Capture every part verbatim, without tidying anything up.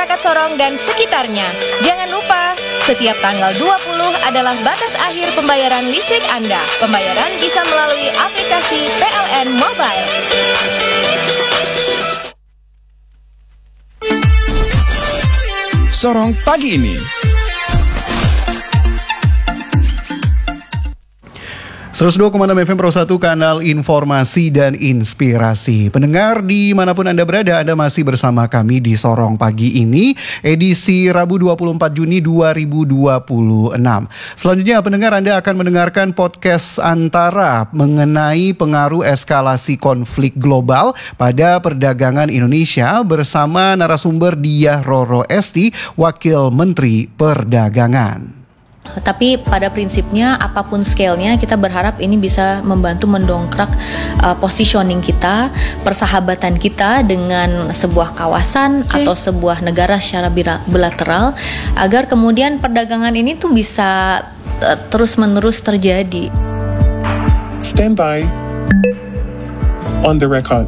masyarakat Sorong dan sekitarnya. Jangan lupa, setiap tanggal dua puluh adalah batas akhir pembayaran listrik Anda. Pembayaran bisa melalui aplikasi P L N Mobile. Sorong pagi ini. seratus dua koma enam F M Pro satu, kanal informasi dan inspirasi. Pendengar dimanapun Anda berada, Anda masih bersama kami di Sorong pagi ini, edisi Rabu dua puluh empat Juni dua ribu dua puluh enam. Selanjutnya pendengar, Anda akan mendengarkan podcast Antara mengenai pengaruh eskalasi konflik global pada perdagangan Indonesia bersama narasumber Diah Roro Esti, Wakil Menteri Perdagangan. Tapi pada prinsipnya apapun scale-nya, kita berharap ini bisa membantu mendongkrak uh, positioning kita, persahabatan kita dengan sebuah kawasan okay. atau sebuah negara secara bilateral, agar kemudian perdagangan ini tuh bisa uh, terus-menerus terjadi. Stand by. On the record.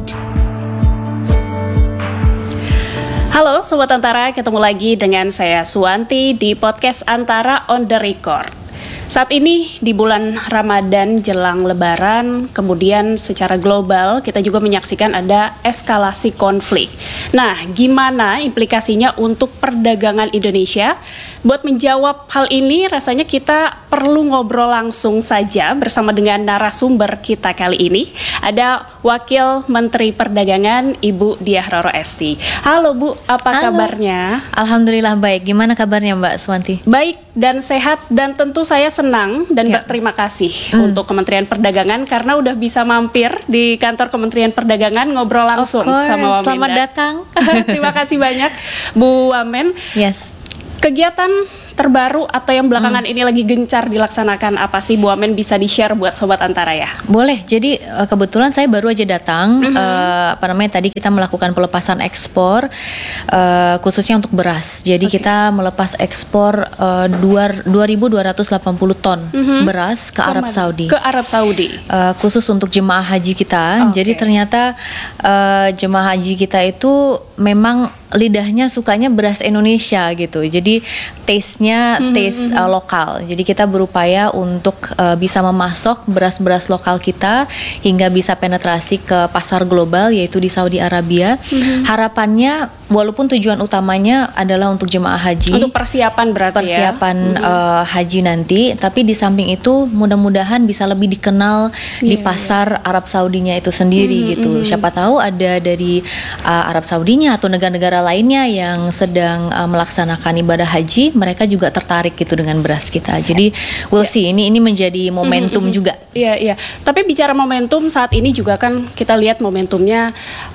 Halo Sobat Antara, ketemu lagi dengan saya Suwanti di podcast Antara on the Record. Saat ini di bulan Ramadan jelang Lebaran, kemudian secara global kita juga menyaksikan ada eskalasi konflik. Nah, gimana implikasinya untuk perdagangan Indonesia? Buat menjawab hal ini, rasanya kita perlu ngobrol langsung saja bersama dengan narasumber kita kali ini. Ada Wakil Menteri Perdagangan, Ibu Diah Roro Esti. Halo Bu, apa Halo. kabarnya? Alhamdulillah baik. Gimana kabarnya Mbak Suwanti? Baik dan sehat, dan tentu saya senang dan ya. berterima kasih mm. untuk Kementerian Perdagangan karena udah bisa mampir di kantor Kementerian Perdagangan ngobrol langsung sama Wamen. Selamat datang. Terima kasih banyak Bu Wamen. Yes. Kegiatan terbaru atau yang belakangan hmm. ini lagi gencar dilaksanakan apa sih Bu Wamen, bisa di-share buat Sobat Antara ya? Boleh, jadi kebetulan saya baru aja datang, mm-hmm. uh, apa namanya tadi kita melakukan pelepasan ekspor uh, khususnya untuk beras. Jadi okay. kita melepas ekspor uh, dua ribu dua ratus delapan puluh ton mm-hmm. beras ke Arab Saudi. Ke Arab Saudi. Uh, khusus untuk jemaah haji kita. Okay. Jadi ternyata uh, jemaah haji kita itu memang lidahnya sukanya beras Indonesia gitu. Jadi taste-nya mm-hmm. taste uh, lokal. Jadi kita berupaya untuk uh, bisa memasok beras-beras lokal kita hingga bisa penetrasi ke pasar global, yaitu di Saudi Arabia. Mm-hmm. Harapannya walaupun tujuan utamanya adalah untuk jemaah haji, untuk persiapan berarti persiapan ya. Mm-hmm. uh, haji nanti, tapi di samping itu mudah-mudahan bisa lebih dikenal yeah, di pasar yeah. Arab Saudinya itu sendiri mm-hmm. gitu. Siapa tahu ada dari uh, Arab Saudinya atau negara-negara lainnya yang sedang uh, melaksanakan ibadah haji, mereka juga tertarik gitu dengan beras kita. Jadi we'll yeah. see, ini ini menjadi momentum mm-hmm. juga. Iya, iya. Tapi bicara momentum, saat ini juga kan kita lihat momentumnya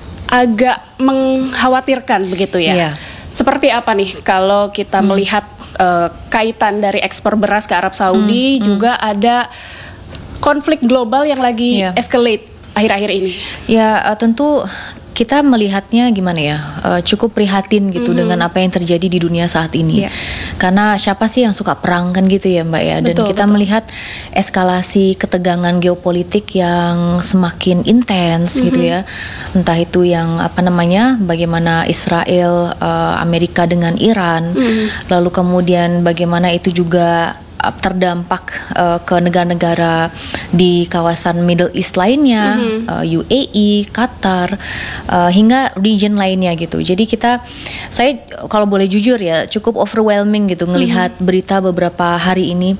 agak mengkhawatirkan begitu ya. Yeah. Seperti apa nih kalau kita mm. melihat uh, kaitan dari ekspor beras ke Arab Saudi, mm. juga mm. ada konflik global yang lagi yeah. escalate akhir-akhir ini. Ya, uh, tentu kita melihatnya gimana ya, uh, cukup prihatin gitu mm-hmm. dengan apa yang terjadi di dunia saat ini. Yeah. Karena siapa sih yang suka perang kan gitu ya Mbak ya. Dan betul, kita betul. melihat eskalasi ketegangan geopolitik yang semakin intens mm-hmm. gitu ya. Entah itu yang apa namanya, bagaimana Israel, uh, Amerika dengan Iran, mm-hmm. lalu kemudian bagaimana itu juga terdampak uh, ke negara-negara di kawasan Middle East lainnya, mm-hmm. uh, U A E, Qatar, uh, hingga region lainnya gitu. Jadi kita, saya kalau boleh jujur ya, cukup overwhelming gitu ngelihat mm-hmm. berita beberapa hari ini.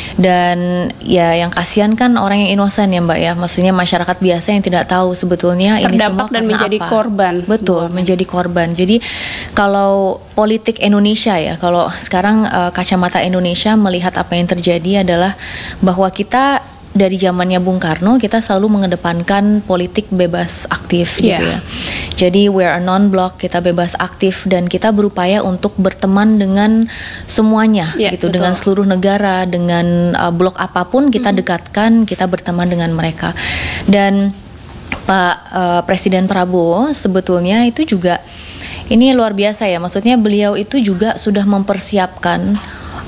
Dan ya yang kasihan kan orang yang inosen ya Mbak ya, maksudnya masyarakat biasa yang tidak tahu sebetulnya terdampak ini semua dan menjadi apa. korban. Betul, Buang. menjadi korban. Jadi kalau politik Indonesia ya, kalau sekarang uh, kacamata Indonesia melihat apa yang terjadi adalah bahwa kita dari zamannya Bung Karno kita selalu mengedepankan politik bebas aktif gitu yeah. ya. Jadi we are a non-block, kita bebas aktif dan kita berupaya untuk berteman dengan semuanya yeah, gitu, betul. dengan seluruh negara, dengan uh, blok apapun kita mm-hmm. dekatkan, kita berteman dengan mereka. Dan Pak uh, Presiden Prabowo sebetulnya itu juga ini luar biasa ya, maksudnya beliau itu juga sudah mempersiapkan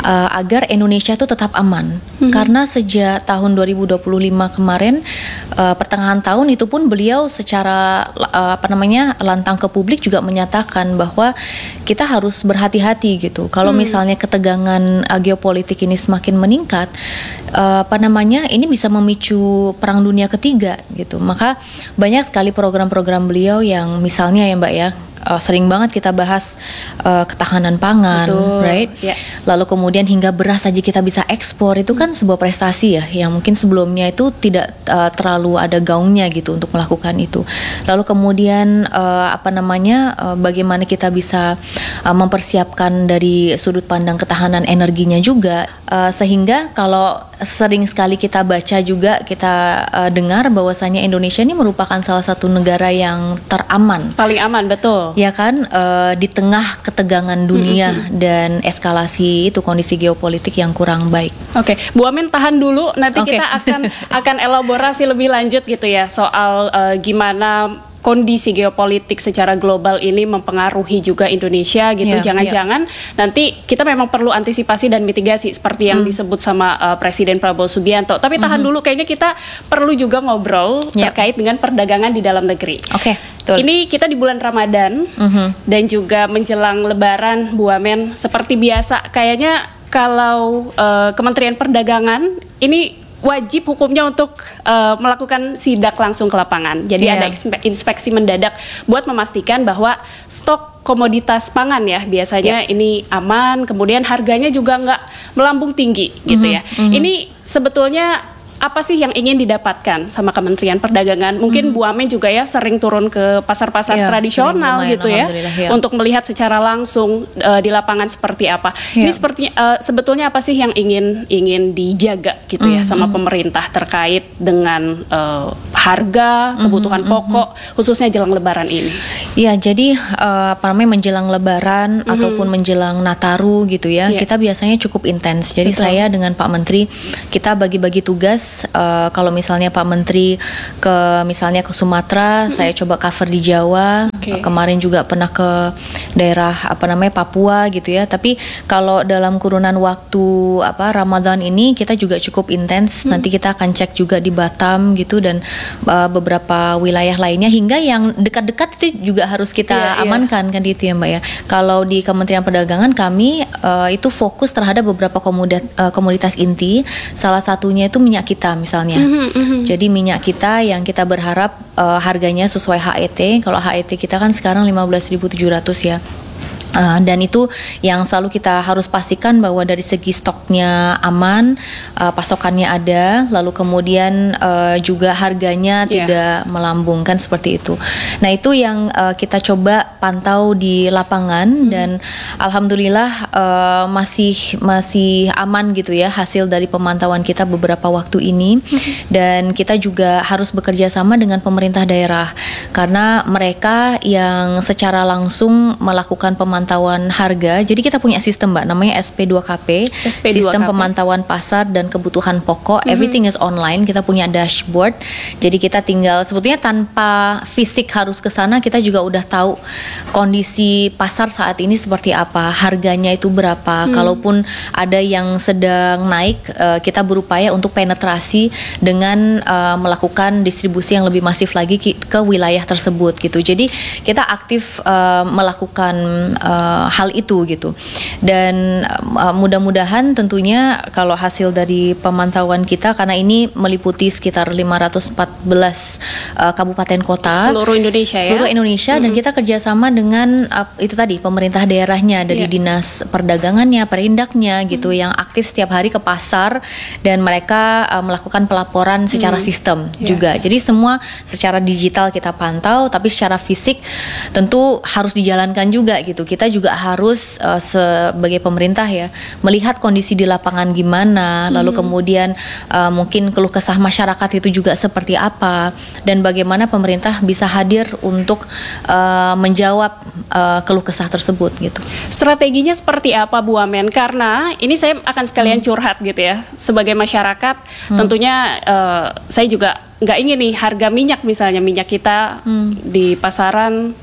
uh, agar Indonesia itu tetap aman. Mm-hmm. Karena sejak tahun dua ribu dua puluh lima kemarin, uh, pertengahan tahun itu pun beliau secara uh, apa namanya lantang ke publik juga menyatakan bahwa kita harus berhati-hati gitu. Kalau mm. misalnya ketegangan uh, geopolitik ini semakin meningkat, uh, apa namanya ini bisa memicu perang dunia ketiga gitu. Maka banyak sekali program-program beliau yang misalnya ya Mbak ya, Uh, sering banget kita bahas uh, ketahanan pangan, betul, right? Yeah. Lalu kemudian hingga beras saja kita bisa ekspor, itu kan sebuah prestasi ya, yang mungkin sebelumnya itu tidak uh, terlalu ada gaungnya gitu untuk melakukan itu. Lalu kemudian uh, apa namanya, uh, bagaimana kita bisa uh, mempersiapkan dari sudut pandang ketahanan energinya juga, uh, sehingga kalau sering sekali kita baca juga kita uh, dengar bahwasanya Indonesia ini merupakan salah satu negara yang teraman, paling aman, betul. Ya kan, uh, di tengah ketegangan dunia mm-hmm. dan eskalasi itu kondisi geopolitik yang kurang baik. Oke, okay. Bu Amin tahan dulu, nanti okay. kita akan akan elaborasi lebih lanjut gitu ya soal uh, gimana kondisi geopolitik secara global ini mempengaruhi juga Indonesia gitu. Yeah, Jangan-jangan yeah. nanti kita memang perlu antisipasi dan mitigasi seperti yang mm. disebut sama uh, Presiden Prabowo Subianto. Tapi tahan mm-hmm. dulu, kayaknya kita perlu juga ngobrol yeah. terkait dengan perdagangan di dalam negeri. Oke. Okay. Ini kita di bulan Ramadan mm-hmm. dan juga menjelang Lebaran, Bu Amin. Seperti biasa, kayaknya kalau uh, Kementerian Perdagangan ini wajib hukumnya untuk uh, melakukan sidak langsung ke lapangan. Jadi yeah. ada inspeksi mendadak buat memastikan bahwa stok komoditas pangan ya biasanya yeah. ini aman, kemudian harganya juga nggak melambung tinggi gitu mm-hmm. ya. Mm-hmm. Ini sebetulnya apa sih yang ingin didapatkan sama Kementerian Perdagangan? Mungkin hmm. Bu Amin juga ya sering turun ke pasar-pasar ya, tradisional lumayan, gitu ya, ya untuk melihat secara langsung uh, di lapangan seperti apa. Ya. Ini seperti uh, sebetulnya apa sih yang ingin ingin dijaga gitu hmm. ya sama pemerintah terkait dengan uh, harga, kebutuhan hmm. pokok hmm. khususnya jelang Lebaran ini? Ya, jadi uh, apa namanya menjelang Lebaran hmm. ataupun menjelang Nataru gitu ya, ya. kita biasanya cukup intens. Jadi Betul. saya dengan Pak Menteri kita bagi-bagi tugas. Uh, kalau misalnya Pak Menteri ke misalnya ke Sumatera, mm-hmm. saya coba cover di Jawa. Okay. Uh, kemarin juga pernah ke daerah apa namanya Papua gitu ya. Tapi kalau dalam kurungan waktu apa Ramadan ini kita juga cukup intens. Mm-hmm. Nanti kita akan cek juga di Batam gitu dan uh, beberapa wilayah lainnya hingga yang dekat-dekat itu juga harus kita yeah, amankan yeah. kan gitu ya Mbak ya. Kalau di Kementerian Perdagangan kami uh, itu fokus terhadap beberapa komoditas, uh, komoditas inti. Salah satunya itu minyak kita misalnya. Mm-hmm, mm-hmm. Jadi minyak kita yang kita berharap uh, harganya sesuai H E T. Kalau H E T kita kan sekarang lima belas ribu tujuh ratus ya. Uh, dan itu yang selalu kita harus pastikan bahwa dari segi stoknya aman, uh, pasokannya ada, lalu kemudian uh, juga harganya yeah. tidak melambung kan seperti itu. Nah itu yang uh, kita coba pantau di lapangan hmm. dan alhamdulillah uh, masih masih aman gitu ya hasil dari pemantauan kita beberapa waktu ini. Hmm. Dan kita juga harus bekerja sama dengan pemerintah daerah karena mereka yang secara langsung melakukan pemantauan pemantauan harga. Jadi kita punya sistem Mbak namanya S P dua K P, S P dua K P. Sistem pemantauan pasar dan kebutuhan pokok. Mm-hmm. Everything is online. Kita punya dashboard. Jadi kita tinggal sebetulnya tanpa fisik harus ke sana, kita juga udah tahu kondisi pasar saat ini seperti apa, harganya itu berapa. Mm. Kalaupun ada yang sedang naik, uh, kita berupaya untuk penetrasi dengan uh, melakukan distribusi yang lebih masif lagi ke, ke wilayah tersebut gitu. Jadi kita aktif uh, melakukan uh, hal itu gitu. Dan uh, mudah-mudahan tentunya kalau hasil dari pemantauan kita, karena ini meliputi sekitar lima ratus empat belas uh, kabupaten kota seluruh Indonesia ya. Seluruh Indonesia. Mm-hmm. Dan kita kerjasama dengan uh, itu tadi pemerintah daerahnya dari yeah. dinas perdagangannya, perindaknya gitu mm-hmm. yang aktif setiap hari ke pasar dan mereka uh, melakukan pelaporan secara mm-hmm. sistem yeah. juga. Jadi semua secara digital kita pantau, tapi secara fisik tentu harus dijalankan juga gitu. Kita juga harus uh, sebagai pemerintah ya melihat kondisi di lapangan gimana, lalu hmm. kemudian uh, mungkin keluh kesah masyarakat itu juga seperti apa, dan bagaimana pemerintah bisa hadir untuk uh, menjawab uh, keluh kesah tersebut gitu. Strateginya seperti apa Bu Amin? Karena ini saya akan sekalian hmm. curhat gitu ya sebagai masyarakat. Hmm. Tentunya uh, saya juga nggak ingin nih harga minyak misalnya minyak kita hmm. di pasaran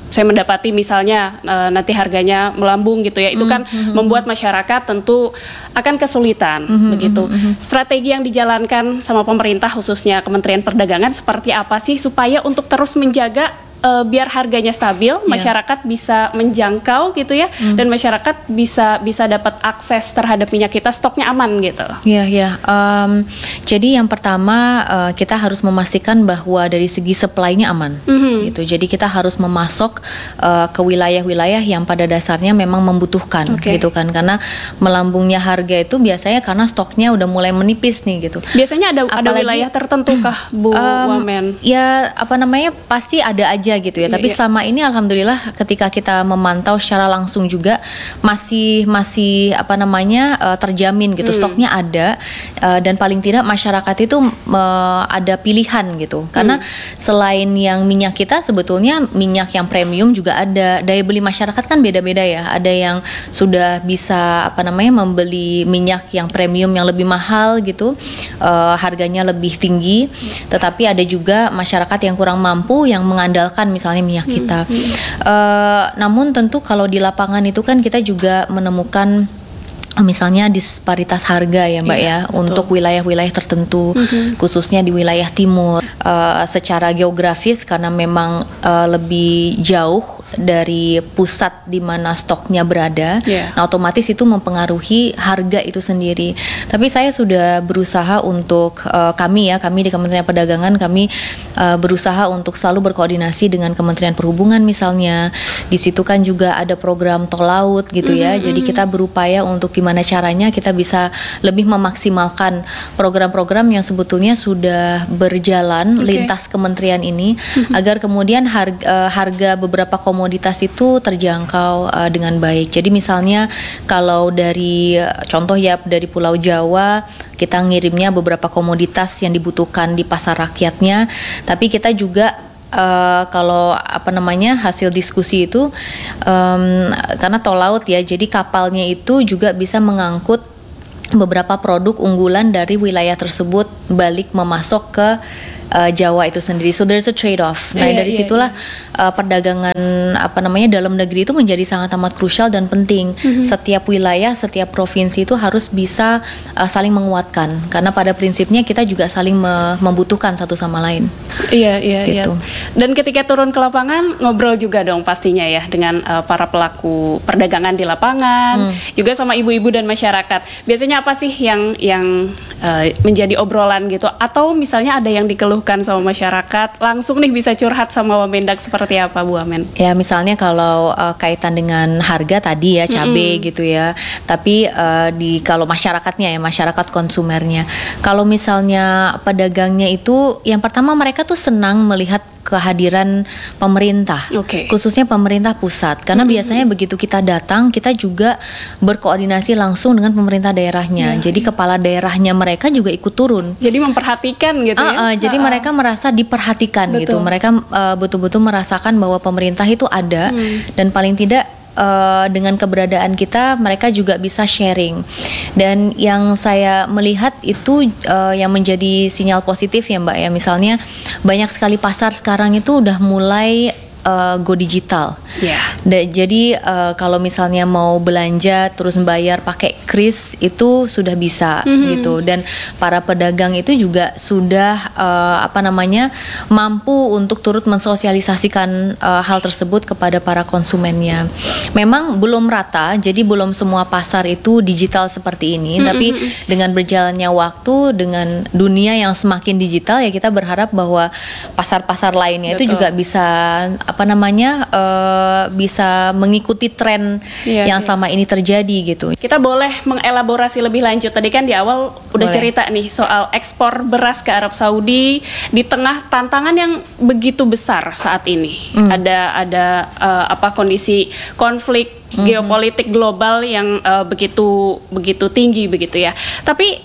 saya mendapati misalnya uh, nanti harganya melambung gitu ya, itu kan mm-hmm. membuat masyarakat tentu akan kesulitan mm-hmm. begitu. Mm-hmm. Strategi yang dijalankan sama pemerintah khususnya Kementerian Perdagangan seperti apa sih supaya untuk terus menjaga Uh, biar harganya stabil, yeah. masyarakat bisa menjangkau gitu ya, mm. dan masyarakat bisa bisa dapat akses terhadap minyak kita, stoknya aman gitu. Iya, yeah, iya. Yeah. Um, jadi yang pertama uh, kita harus memastikan bahwa dari segi supply-nya aman, mm-hmm. gitu. Jadi kita harus memasok uh, ke wilayah-wilayah yang pada dasarnya memang membutuhkan, okay. gitu kan. Karena melambungnya harga itu biasanya karena stoknya udah mulai menipis nih, gitu. Biasanya ada Apalagi, ada wilayah tertentu kah, Bu um, Wamen? Ya, apa namanya? Pasti ada aja gitu ya. Tapi selama ini alhamdulillah ketika kita memantau secara langsung juga masih masih apa namanya uh, terjamin gitu, hmm. stoknya ada, uh, dan paling tidak masyarakat itu uh, ada pilihan gitu. Karena hmm. selain yang minyak kita sebetulnya minyak yang premium juga ada. Daya beli masyarakat kan beda-beda ya. Ada yang sudah bisa apa namanya membeli minyak yang premium yang lebih mahal gitu, uh, harganya lebih tinggi. Tetapi ada juga masyarakat yang kurang mampu yang mengandalkan misalnya minyak kita. Hmm, hmm. Uh, namun tentu kalau di lapangan itu kan kita juga menemukan misalnya disparitas harga ya Mbak iya, ya betul. Untuk wilayah-wilayah tertentu, mm-hmm. khususnya di wilayah timur uh, secara geografis karena memang uh, lebih jauh dari pusat di mana stoknya berada, yeah. nah otomatis itu mempengaruhi harga itu sendiri. Tapi saya sudah berusaha untuk uh, kami ya, kami di Kementerian Perdagangan kami uh, berusaha untuk selalu berkoordinasi dengan Kementerian Perhubungan misalnya. Di situ kan juga ada program tol laut gitu ya, mm-hmm. jadi kita berupaya untuk gimana caranya kita bisa lebih memaksimalkan program-program yang sebetulnya sudah berjalan okay. lintas kementerian ini mm-hmm. agar kemudian harga, uh, harga beberapa komoditas itu terjangkau uh, dengan baik. Jadi misalnya kalau dari contoh ya dari Pulau Jawa kita ngirimnya beberapa komoditas yang dibutuhkan di pasar rakyatnya, tapi kita juga Uh, kalau apa namanya hasil diskusi itu um, karena tol laut ya, jadi kapalnya itu juga bisa mengangkut beberapa produk unggulan dari wilayah tersebut balik memasok ke uh, Jawa itu sendiri. So there's a trade-off. Nah yeah, dari yeah, situlah yeah. Uh, perdagangan apa namanya dalam negeri itu menjadi sangat amat krusial dan penting. Mm-hmm. Setiap wilayah, setiap provinsi itu harus bisa uh, saling menguatkan. Karena pada prinsipnya kita juga saling me- membutuhkan satu sama lain. Iya iya gitu. iya. Dan ketika turun ke lapangan ngobrol juga dong pastinya ya dengan uh, para pelaku perdagangan di lapangan, mm. juga sama ibu-ibu dan masyarakat. Biasanya apa sih yang yang uh, menjadi obrolan gitu, atau misalnya ada yang dikeluhkan sama masyarakat langsung nih bisa curhat sama Wamendak seperti apa Bu Wamen? Ya misalnya kalau uh, kaitan dengan harga tadi ya cabai mm-hmm. gitu ya, tapi uh, di kalau masyarakatnya ya masyarakat konsumernya, kalau misalnya pedagangnya itu yang pertama mereka tuh senang melihat kehadiran pemerintah, okay. khususnya pemerintah pusat, karena mm-hmm. biasanya begitu kita datang kita juga berkoordinasi langsung dengan pemerintah daerahnya, yeah. jadi kepala daerahnya mereka juga ikut turun, jadi memperhatikan gitu uh, ya, uh, jadi uh-uh. mereka merasa diperhatikan. Betul. Gitu, mereka uh, betul-betul merasakan bahwa pemerintah itu ada mm. dan paling tidak Uh, dengan keberadaan kita mereka juga bisa sharing. Dan yang saya melihat itu uh, yang menjadi sinyal positif ya Mbak ya, misalnya banyak sekali pasar sekarang itu udah mulai uh, go digital. Yeah. Da- jadi uh, kalau misalnya mau belanja terus bayar pakai kris itu sudah bisa mm-hmm. gitu. Dan para pedagang itu juga sudah uh, apa namanya mampu untuk turut mensosialisasikan uh, hal tersebut kepada para konsumennya. Memang belum rata, jadi belum semua pasar itu digital seperti ini. Mm-hmm. Tapi dengan berjalannya waktu, dengan dunia yang semakin digital ya kita berharap bahwa pasar-pasar lainnya Betul. Itu juga bisa apa namanya uh, bisa mengikuti tren yeah, yang yeah. selama ini terjadi gitu. Kita boleh mengelaborasi lebih lanjut. Tadi kan di awal udah boleh. cerita nih soal ekspor beras ke Arab Saudi di tengah tantangan yang begitu besar saat ini. Mm. Ada ada uh, apa kondisi konflik mm-hmm. geopolitik global yang uh, begitu begitu tinggi begitu ya. Tapi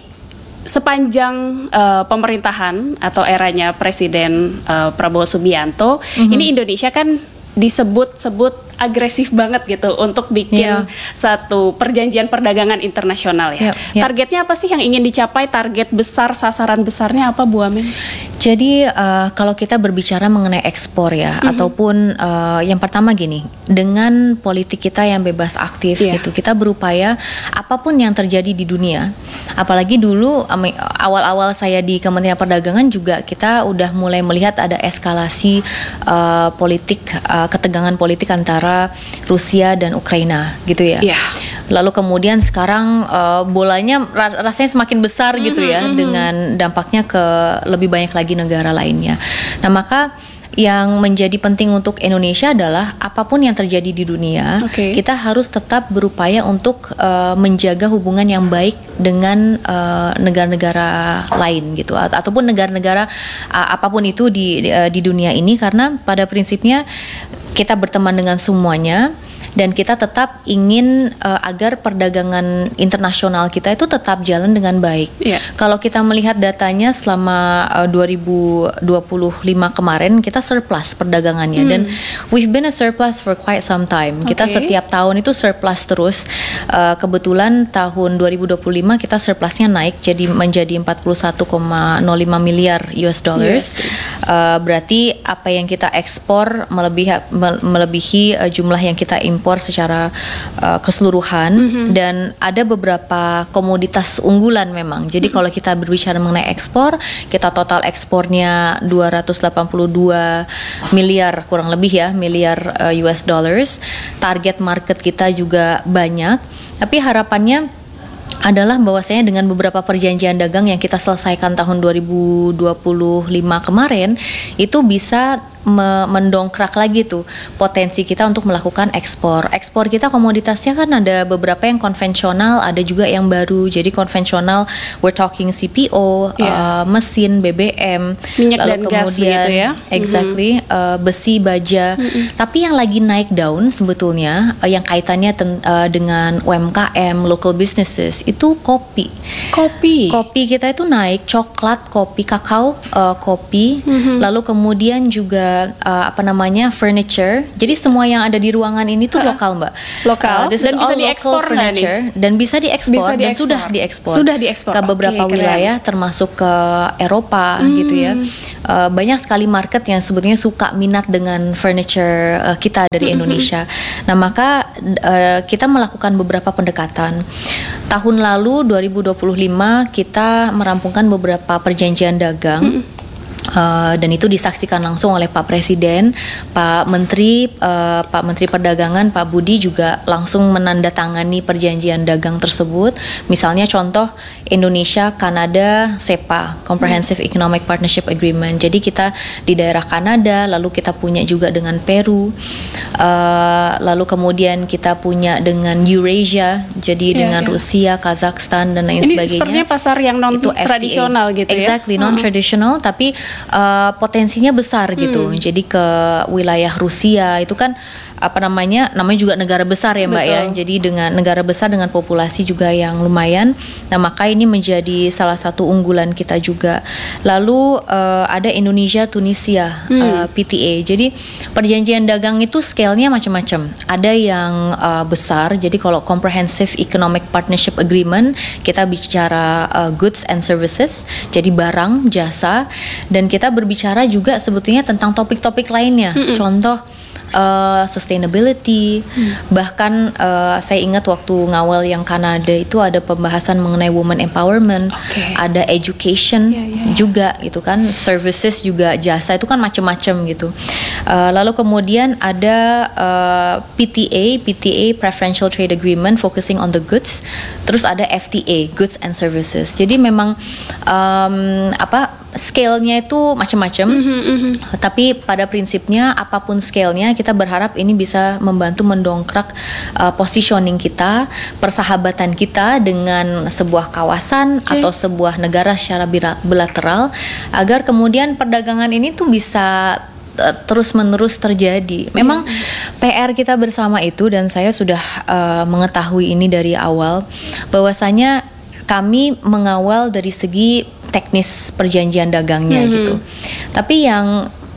sepanjang uh, pemerintahan atau eranya Presiden uh, Prabowo Subianto, mm-hmm. ini Indonesia kan disebut-sebut agresif banget gitu untuk bikin Yeah. satu perjanjian perdagangan internasional ya. Yep, yep. Targetnya apa sih yang ingin dicapai? Target besar, sasaran besarnya apa, Bu Amin? Jadi uh, kalau kita berbicara mengenai ekspor ya, Mm-hmm. ataupun uh, yang pertama gini, dengan politik kita yang bebas aktif Yeah. gitu, kita berupaya apapun yang terjadi di dunia. Apalagi dulu um, awal-awal saya di Kementerian Perdagangan juga kita udah mulai melihat ada eskalasi uh, politik, uh, ketegangan politik antara Rusia dan Ukraina gitu ya. Yeah. Lalu kemudian sekarang uh, bolanya ra- rasanya semakin besar gitu ya, Mhm, dengan dampaknya ke lebih banyak lagi negara lainnya. Nah, maka yang menjadi penting untuk Indonesia adalah apapun yang terjadi di dunia, Oke. kita harus tetap berupaya untuk uh, menjaga hubungan yang baik dengan uh, negara-negara lain gitu, A- ataupun negara-negara uh, apapun itu di di, uh, di dunia ini, karena pada prinsipnya kita berteman dengan semuanya. Dan kita tetap ingin uh, agar perdagangan internasional kita itu tetap jalan dengan baik. Iya. Kalau kita melihat datanya selama uh, dua ribu dua puluh lima kemarin, kita surplus perdagangannya. Dan we've been a surplus for quite some time. Kita Oke. setiap tahun itu surplus terus. Uh, kebetulan tahun dua ribu dua puluh lima kita surplusnya naik jadi menjadi empat puluh satu koma nol lima miliar U S dollars. Uh, berarti apa yang kita ekspor melebihi melebihi uh, jumlah yang kita impor secara uh, keseluruhan. Mm-hmm. Dan ada beberapa komoditas unggulan memang. Jadi mm-hmm. kalau kita berbicara mengenai ekspor, kita total ekspornya dua ratus delapan puluh dua miliar kurang lebih ya, miliar uh, U S dollars. Target market kita juga banyak. Tapi harapannya adalah bahwasanya dengan beberapa perjanjian dagang yang kita selesaikan tahun dua ribu dua puluh lima kemarin, itu bisa me- mendongkrak lagi tuh potensi kita untuk melakukan ekspor. Ekspor kita komoditasnya kan ada beberapa yang konvensional, ada juga yang baru. Jadi konvensional we're talking C P O, Yeah. uh, mesin, B B M, Minyak lalu dan gas kemudian begitu ya. exactly uh, besi, baja. Tapi yang lagi naik daun sebetulnya uh, yang kaitannya ten- uh, dengan U M K M, local businesses, itu kopi. Kopi. Kopi kita itu naik, coklat, kopi, kakao, uh, kopi, lalu kemudian juga uh, apa namanya furniture. Jadi semua yang ada di ruangan ini tuh Ha. lokal, Mbak. Lokal. Uh, this Dan is bisa all local diekspor nggak nih? furniture dan bisa diekspor, Bisa dan diekspor. sudah diekspor. Sudah diekspor. Ke beberapa Oke, keren. wilayah termasuk ke Eropa gitu ya. Uh, banyak sekali market yang sebetulnya suka minat dengan furniture uh, kita dari Indonesia. Nah, maka uh, kita melakukan beberapa pendekatan. Tahun lalu dua ribu dua puluh lima kita merampungkan beberapa perjanjian dagang. Uh, dan itu disaksikan langsung oleh Pak Presiden, Pak Menteri, uh, Pak Menteri Perdagangan, Pak Budi juga langsung menandatangani perjanjian dagang tersebut. Misalnya contoh Indonesia, Kanada, S E P A, Comprehensive Economic Partnership Agreement. Jadi kita di daerah Kanada, lalu kita punya juga dengan Peru, uh, lalu kemudian kita punya dengan Eurasia, jadi Iya, dengan iya. Rusia, Kazakhstan dan lain Ini sebagainya. sepertinya pasar yang non Itu F T A. tradisional gitu ya. Exactly, non traditional, tapi uh, potensinya besar gitu. Hmm. Jadi ke wilayah Rusia itu kan apa namanya? Namanya juga negara besar ya, Mbak Betul. ya. Jadi dengan negara besar dengan populasi juga yang lumayan. Nah, maka ini menjadi salah satu unggulan kita juga. Lalu uh, ada Indonesia Tunisia, Hmm. uh, P T A. Jadi perjanjian dagang itu scale-nya macam-macam. Ada yang uh, besar. Jadi kalau Comprehensive Economic Partnership Agreement, kita bicara uh, goods and services, jadi barang, jasa, dan kita berbicara juga sebetulnya tentang topik-topik lainnya. Contoh uh, sustainability, bahkan uh, saya ingat waktu ngawal yang Kanada itu ada pembahasan mengenai women empowerment, Oke. ada education Ya, ya, ya. juga gitu kan, services juga, jasa itu kan macam-macam gitu. Uh, lalu kemudian ada uh, P T A, P T A Preferential Trade Agreement focusing on the goods, terus ada F T A, Goods and Services. Jadi memang um, apa scale-nya itu macam-macam. Tapi pada prinsipnya apapun scale-nya, kita berharap ini bisa membantu mendongkrak uh, positioning kita, persahabatan kita dengan sebuah kawasan Oke. atau sebuah negara secara bila- bilateral, agar kemudian perdagangan ini tuh bisa uh, terus-menerus terjadi. Memang P R kita bersama itu, dan saya sudah uh, mengetahui ini dari awal, bahwasanya kami mengawal dari segi teknis perjanjian dagangnya gitu. Tapi yang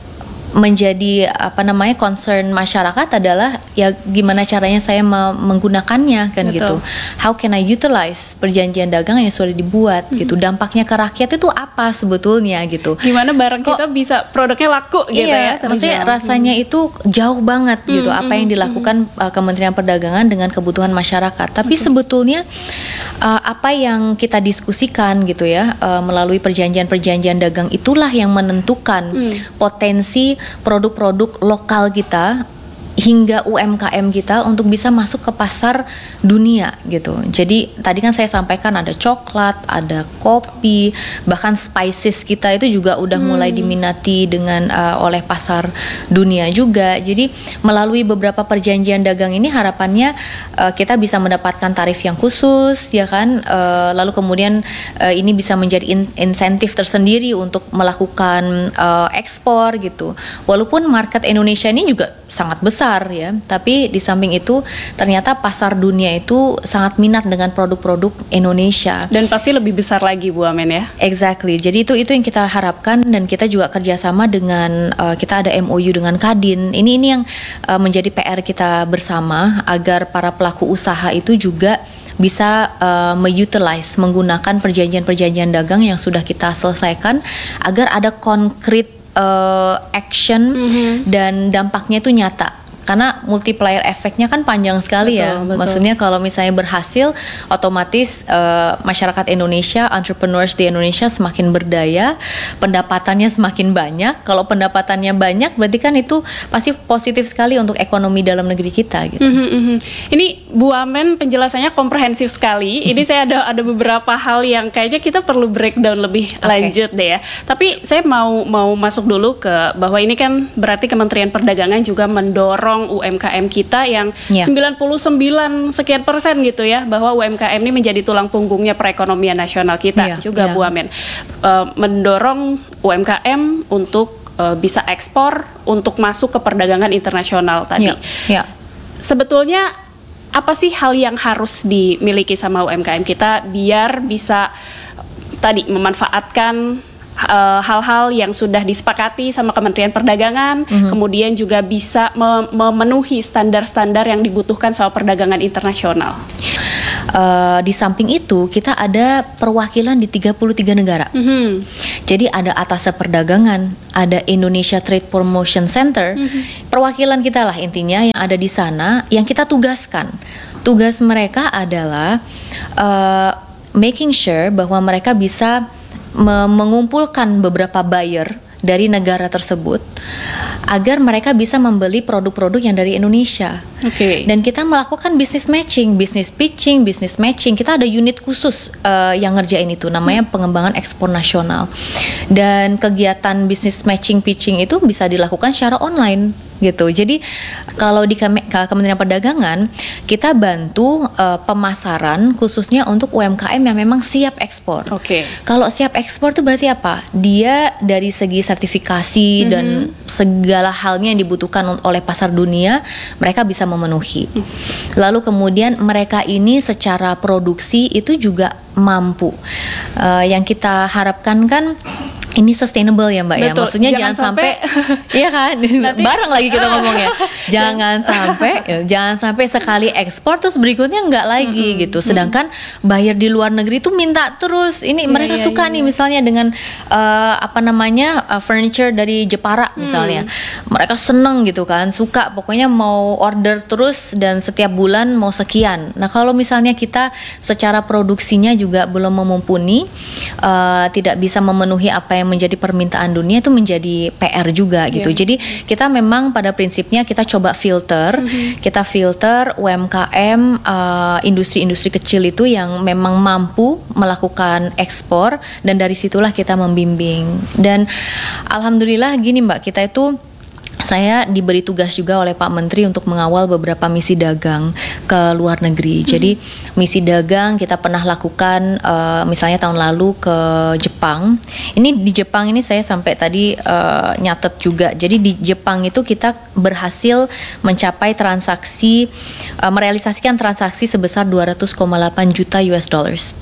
menjadi apa namanya concern masyarakat adalah ya gimana caranya saya me- menggunakannya kan. Betul. Gitu. How can I utilize perjanjian dagang yang sudah dibuat hmm. gitu. Dampaknya ke rakyat itu apa sebetulnya gitu. Gimana barang Kok, kita bisa produknya laku gitu iya, ya. Maksudnya jauh. rasanya hmm. itu jauh banget hmm. gitu apa yang dilakukan hmm. uh, Kementerian Perdagangan dengan kebutuhan masyarakat. Tapi okay. sebetulnya uh, apa yang kita diskusikan gitu ya uh, melalui perjanjian-perjanjian dagang itulah yang menentukan hmm. potensi produk-produk lokal kita hingga U M K M kita untuk bisa masuk ke pasar dunia gitu. Jadi tadi kan saya sampaikan ada coklat, ada kopi, bahkan spices kita itu juga udah hmm. mulai diminati dengan uh, oleh pasar dunia juga. Jadi melalui beberapa perjanjian dagang ini harapannya uh, kita bisa mendapatkan tarif yang khusus ya kan. Uh, lalu kemudian uh, ini bisa menjadi in- insentif tersendiri untuk melakukan uh, ekspor gitu. Walaupun market Indonesia ini juga sangat besar ya, tapi di samping itu ternyata pasar dunia itu sangat minat dengan produk-produk Indonesia dan pasti lebih besar lagi Bu Amen ya. Exactly. Jadi itu itu yang kita harapkan dan kita juga kerjasama dengan uh, kita ada M O U dengan Kadin. Ini ini yang uh, menjadi P R kita bersama agar para pelaku usaha itu juga bisa uh, me-utilize menggunakan perjanjian-perjanjian dagang yang sudah kita selesaikan agar ada konkret Uh, action mm-hmm. dan dampaknya itu nyata. Karena multiplier efeknya kan panjang sekali. Betul, ya. Betul. Maksudnya kalau misalnya berhasil, otomatis uh, masyarakat Indonesia, entrepreneurs di Indonesia semakin berdaya, pendapatannya semakin banyak. Kalau pendapatannya banyak, berarti kan itu pasti positif sekali untuk ekonomi dalam negeri kita. Gitu. Mm-hmm, mm-hmm. Ini Bu Amen penjelasannya komprehensif sekali. Ini saya ada ada beberapa hal yang kayaknya kita perlu breakdown lebih okay. lanjut deh ya. Tapi saya mau mau masuk dulu ke bahwa ini kan berarti Kementerian Perdagangan juga mendorong U M K M kita yang yeah. sembilan puluh sembilan sekian persen gitu ya, bahwa U M K M ini menjadi tulang punggungnya perekonomian nasional kita yeah, juga yeah. Bu Amen uh, mendorong U M K M untuk uh, bisa ekspor untuk masuk ke perdagangan internasional tadi. Yeah, yeah. Sebetulnya apa sih hal yang harus dimiliki sama U M K M kita biar bisa tadi memanfaatkan Uh, hal-hal yang sudah disepakati sama Kementerian Perdagangan, mm-hmm. kemudian juga bisa mem- memenuhi standar-standar yang dibutuhkan sama perdagangan internasional. Uh, di samping itu kita ada perwakilan di tiga puluh tiga negara. Mm-hmm. Jadi ada Atase Perdagangan, ada Indonesia Trade Promotion Center, mm-hmm. perwakilan kita lah intinya yang ada di sana, yang kita tugaskan. Tugas mereka adalah uh, making sure bahwa mereka bisa mengumpulkan beberapa buyer dari negara tersebut agar mereka bisa membeli produk-produk yang dari Indonesia. Oke. Okay. Dan kita melakukan business matching, business pitching, business matching. Kita ada unit khusus uh, yang ngerjain itu, namanya hmm. pengembangan ekspor nasional. Dan kegiatan business matching, pitching itu bisa dilakukan secara online. Gitu. Jadi kalau di Kementerian Perdagangan kita bantu uh, pemasaran khususnya untuk U M K M yang memang siap ekspor. Oke. Okay. Kalau siap ekspor itu berarti apa? Dia dari segi sertifikasi mm-hmm. dan segala halnya yang dibutuhkan oleh pasar dunia mereka bisa memenuhi. Mm. Lalu kemudian mereka ini secara produksi itu juga mampu. Uh, yang kita harapkan kan ini sustainable ya Mbak. Betul. Ya, maksudnya jangan, jangan sampai, sampai iya kan, nanti, bareng lagi kita ngomongnya. Jangan sampai, ya, jangan sampai sekali ekspor terus berikutnya nggak lagi mm-hmm. gitu. Sedangkan buyer di luar negeri tuh minta terus. Ini yeah, mereka yeah, suka yeah, nih yeah. misalnya dengan uh, apa namanya uh, furniture dari Jepara misalnya. Mm. Mereka seneng gitu kan, suka pokoknya mau order terus dan setiap bulan mau sekian. Nah kalau misalnya kita secara produksinya juga belum memumpuni, uh, tidak bisa memenuhi apa yang menjadi permintaan dunia, itu menjadi P R juga gitu. Yeah. Jadi kita memang pada prinsipnya kita coba filter, mm-hmm. kita filter U M K M, uh, industri-industri kecil itu yang memang mampu melakukan ekspor dan dari situlah kita membimbing. Dan alhamdulillah gini Mbak, kita itu saya diberi tugas juga oleh Pak Menteri untuk mengawal beberapa misi dagang ke luar negeri. Hmm. Jadi misi dagang kita pernah lakukan uh, misalnya tahun lalu ke Jepang. Ini di Jepang ini saya sampai tadi uh, nyatet juga. Jadi di Jepang itu kita berhasil mencapai transaksi, uh, merealisasikan transaksi sebesar dua ratus koma delapan juta U S dollars.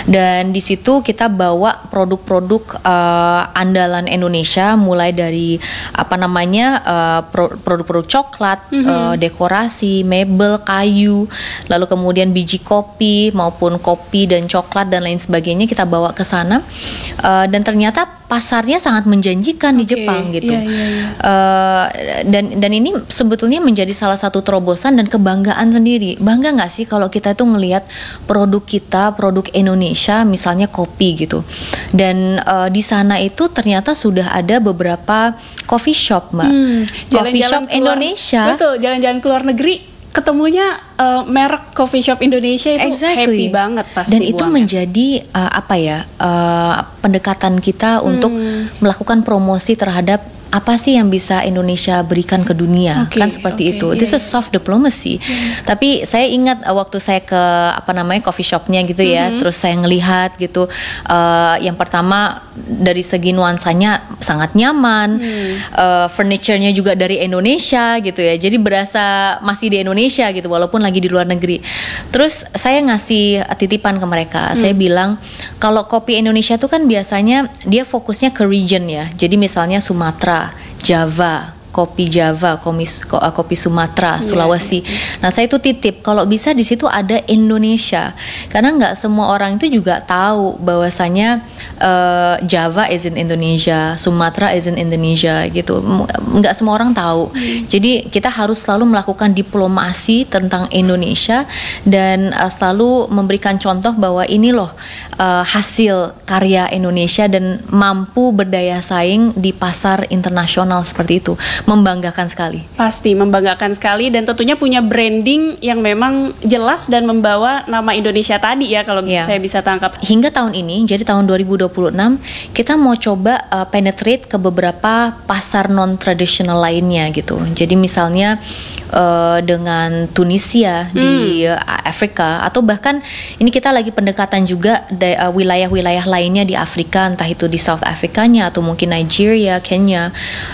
Dan di situ kita bawa produk-produk uh, andalan Indonesia, mulai dari apa namanya uh, pro- produk-produk coklat, mm-hmm. uh, dekorasi, mebel, kayu, lalu kemudian biji kopi maupun kopi dan coklat dan lain sebagainya kita bawa ke sana. Uh, dan ternyata pasarnya sangat menjanjikan okay. di Jepang gitu. Yeah, yeah, yeah. Uh, dan dan ini sebetulnya menjadi salah satu terobosan dan kebanggaan sendiri. Bangga nggak sih kalau kita tuh ngelihat produk kita, produk Indonesia, misalnya kopi gitu. Dan uh, di sana itu ternyata sudah ada beberapa coffee shop, Mbak. Hmm, coffee shop keluar, Indonesia. Betul, jalan-jalan ke luar negeri ketemunya uh, merek coffee shop Indonesia itu exactly. happy banget pasti. Dan itu menjadi uh, apa ya uh, pendekatan kita hmm. untuk melakukan promosi terhadap apa sih yang bisa Indonesia berikan ke dunia, okay, kan seperti okay, itu. Yeah, This is soft diplomacy. Yeah. Tapi saya ingat uh, waktu saya ke apa namanya coffee shopnya gitu ya, mm-hmm. terus saya ngelihat gitu. Uh, yang pertama dari segi nuansanya sangat nyaman, mm. uh, furniture-nya juga dari Indonesia gitu ya. Jadi berasa masih di Indonesia gitu, walaupun lagi di luar negeri. Terus saya ngasih titipan ke mereka. Mm. Saya bilang kalau kopi Indonesia tuh kan biasanya dia fokusnya ke region ya. Jadi misalnya Sumatera, Java, kopi Java, kopi, kopi Sumatera, Sulawesi. Yeah. Nah, saya itu titip kalau bisa di situ ada Indonesia, karena nggak semua orang itu juga tahu bahwasanya uh, Java is in Indonesia, Sumatera is in Indonesia gitu. Nggak semua orang tahu. Hmm. Jadi kita harus selalu melakukan diplomasi tentang Indonesia dan uh, selalu memberikan contoh bahwa ini loh uh, hasil karya Indonesia dan mampu berdaya saing di pasar internasional seperti itu. Membanggakan sekali. Pasti membanggakan sekali dan tentunya punya branding yang memang jelas dan membawa nama Indonesia tadi ya kalau yeah. saya bisa tangkap. Hingga tahun ini, jadi tahun dua ribu dua puluh enam kita mau coba uh, penetrate ke beberapa pasar non-tradisional lainnya gitu. Jadi misalnya uh, dengan Tunisia hmm. di uh, Afrika, atau bahkan ini kita lagi pendekatan juga di uh, wilayah-wilayah lainnya di Afrika, entah itu di South Afrikanya atau mungkin Nigeria, Kenya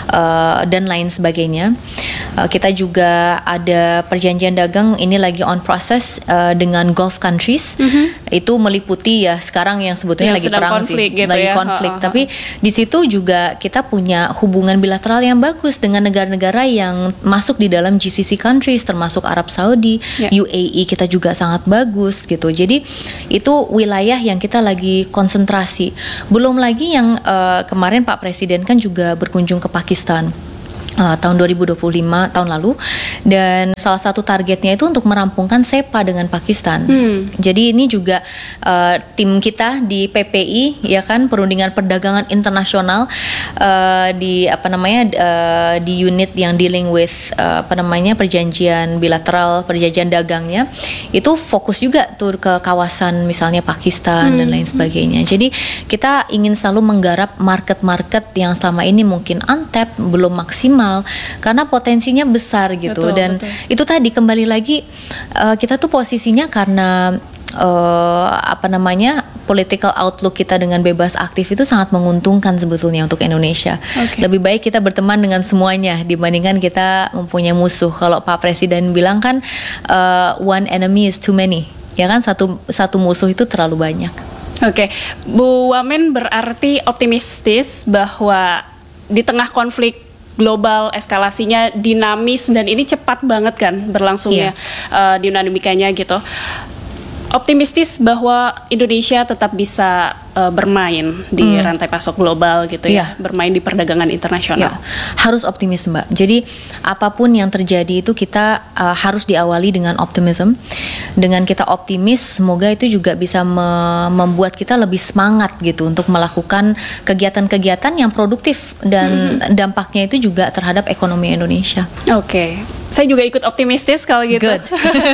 uh, dan lain lain sebagainya. Uh, kita juga ada perjanjian dagang ini lagi on process uh, dengan Gulf countries. Mm-hmm. Itu meliputi ya sekarang yang sebetulnya yang lagi perang konflik sih, gitu lagi ya. konflik. Ha, ha, ha. Tapi di situ juga kita punya hubungan bilateral yang bagus dengan negara-negara yang masuk di dalam G C C countries, termasuk Arab Saudi, yeah. U A E kita juga sangat bagus gitu. Jadi itu wilayah yang kita lagi konsentrasi. Belum lagi yang uh, kemarin Pak Presiden kan juga berkunjung ke Pakistan. Uh, tahun dua ribu dua puluh lima tahun lalu, dan salah satu targetnya itu untuk merampungkan SEPA dengan Pakistan. Hmm. Jadi ini juga uh, tim kita di P P I ya kan, Perundingan Perdagangan Internasional uh, di apa namanya uh, di unit yang dealing with uh, apa namanya perjanjian bilateral, perjanjian dagangnya itu fokus juga tuh ke kawasan misalnya Pakistan hmm. dan lain sebagainya. Jadi kita ingin selalu menggarap market-market yang selama ini mungkin untapped, belum maksimal, karena potensinya besar gitu. Betul, dan betul. Itu tadi kembali lagi uh, kita tuh posisinya karena uh, apa namanya political outlook kita dengan bebas aktif itu sangat menguntungkan sebetulnya untuk Indonesia. Okay. Lebih baik kita berteman dengan semuanya dibandingkan kita mempunyai musuh. Kalau Pak Presiden bilang kan uh, one enemy is too many, ya kan, satu satu musuh itu terlalu banyak. Oke, okay. Bu Wamen berarti optimistis bahwa di tengah konflik global, eskalasinya dinamis dan ini cepat banget kan berlangsungnya, yeah. uh, dinamikanya gitu. Optimistis bahwa Indonesia tetap bisa uh, bermain di hmm. rantai pasok global gitu ya, yeah. bermain di perdagangan internasional. Yeah. Harus optimis, Mbak. Jadi apapun yang terjadi itu kita uh, harus diawali dengan optimism. Dengan kita optimis, semoga itu juga bisa me- membuat kita lebih semangat gitu untuk melakukan kegiatan-kegiatan yang produktif dan hmm. dampaknya itu juga terhadap ekonomi Indonesia. Oke. Okay. Saya juga ikut optimistis kalau gitu. Good.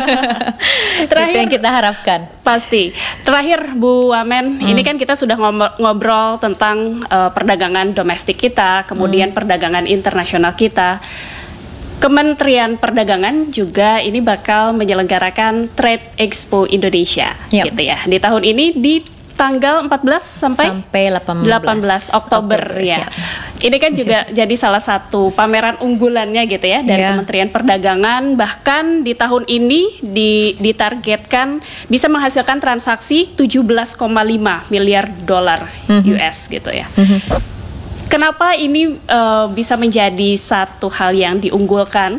Terakhir itu yang kita harapkan. Pasti. Terakhir Bu Wamen, hmm. ini kan kita sudah ngobrol tentang uh, perdagangan domestik kita, kemudian hmm. perdagangan internasional kita. Kementerian Perdagangan juga ini bakal menyelenggarakan Trade Expo Indonesia, yep. gitu ya. Di tahun ini di tanggal empat belas sampai sampai delapan belas Oktober, Oktober ya. ya. Ini kan juga jadi salah satu pameran unggulannya gitu ya dari Yeah. Kementerian Perdagangan. Bahkan di tahun ini di, ditargetkan bisa menghasilkan transaksi tujuh belas koma lima miliar dolar Mhm. U S gitu ya. Kenapa ini uh, bisa menjadi satu hal yang diunggulkan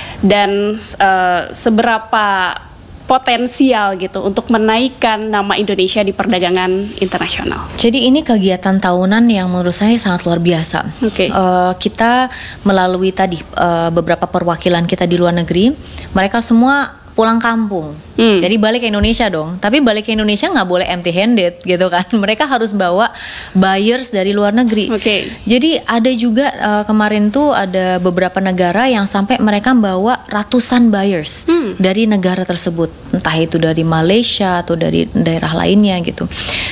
dan uh, seberapa potensial gitu untuk menaikkan nama Indonesia di perdagangan internasional? Jadi ini kegiatan tahunan yang menurut saya sangat luar biasa. Oke. Uh, kita melalui tadi uh, beberapa perwakilan kita di luar negeri, mereka semua pulang kampung. Hmm. Jadi balik ke Indonesia dong. Tapi balik ke Indonesia nggak boleh empty handed gitu kan. Mereka harus bawa buyers dari luar negeri. Oke. Jadi ada juga uh, kemarin tuh ada beberapa negara yang sampai mereka bawa ratusan buyers Hmm. dari negara tersebut. Entah itu dari Malaysia atau dari daerah lainnya gitu.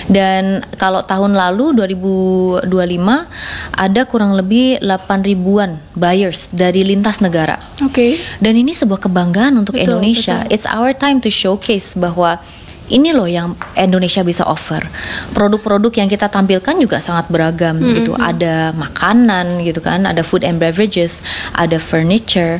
Dan kalau tahun lalu dua ribu dua puluh lima ada kurang lebih delapan ribuan buyers dari lintas negara. Oke. Dan ini sebuah kebanggaan untuk Betul, Indonesia. betul. It's our time to showcase bahwa ini loh yang Indonesia bisa offer. Produk-produk yang kita tampilkan juga sangat beragam gitu. Ada makanan gitu kan, ada food and beverages, ada furniture,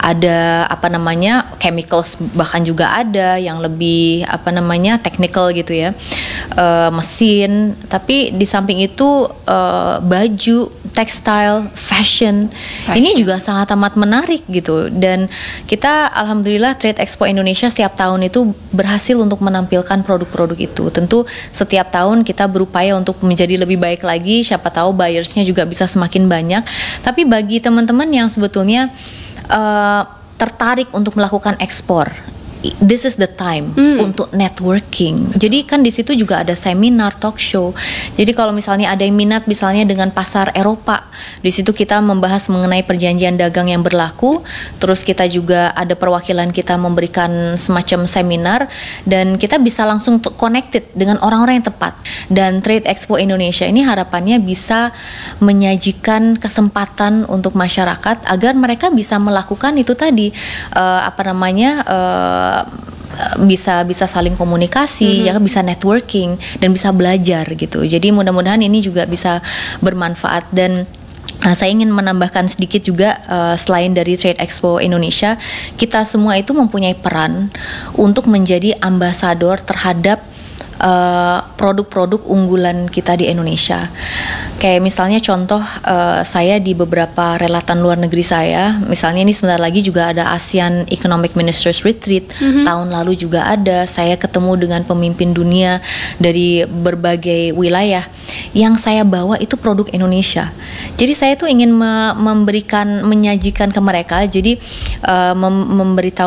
ada apa namanya chemicals, bahkan juga ada yang lebih apa namanya technical gitu ya. Eh, mesin, tapi di samping itu eh, baju, textile, fashion, ini juga sangat amat menarik gitu. Dan kita alhamdulillah Trade Expo Indonesia setiap tahun itu berhasil untuk menampilkan produk-produk itu. Tentu setiap tahun kita berupaya untuk menjadi lebih baik lagi, siapa tahu buyersnya juga bisa semakin banyak. Tapi bagi teman-teman yang sebetulnya uh, tertarik untuk melakukan ekspor, this is the time untuk networking. Jadi kan di situ juga ada seminar, talk show. Jadi kalau misalnya ada yang minat misalnya dengan pasar Eropa, di situ kita membahas mengenai perjanjian dagang yang berlaku. Terus kita juga ada perwakilan kita memberikan semacam seminar dan kita bisa langsung t- connected dengan orang-orang yang tepat. Dan Trade Expo Indonesia ini harapannya bisa menyajikan kesempatan untuk masyarakat agar mereka bisa melakukan itu tadi eh, apa namanya eh, bisa bisa saling komunikasi, ya bisa networking dan bisa belajar gitu. Jadi mudah-mudahan ini juga bisa bermanfaat. Dan Nah, saya ingin menambahkan sedikit juga uh, selain dari Trade Expo Indonesia, kita semua itu mempunyai peran untuk menjadi ambasador terhadap uh, produk-produk unggulan kita di Indonesia. Kayak misalnya contoh uh, saya di beberapa relatan luar negeri saya, misalnya ini sebentar lagi juga ada ASEAN Economic Ministers Retreat, mm-hmm. tahun lalu juga ada, saya ketemu dengan pemimpin dunia dari berbagai wilayah. Yang saya bawa itu produk Indonesia. Jadi saya tuh ingin me- memberikan, menyajikan ke mereka, jadi uh, mem- memberitahu